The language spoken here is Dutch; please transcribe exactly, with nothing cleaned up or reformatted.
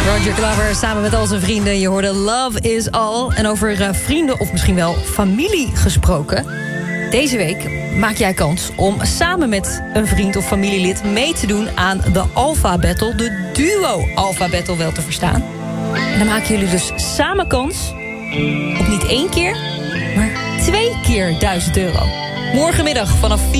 Roger Glover samen met al zijn vrienden. Je hoorde Love is All. En over uh, vrienden of misschien wel familie gesproken. Deze week maak jij kans om samen met een vriend of familielid mee te doen aan de Alpha Battle. De Duo Alpha Battle wel te verstaan. En dan maken jullie dus samen kans op niet één keer, maar twee keer duizend euro. Morgenmiddag vanaf vier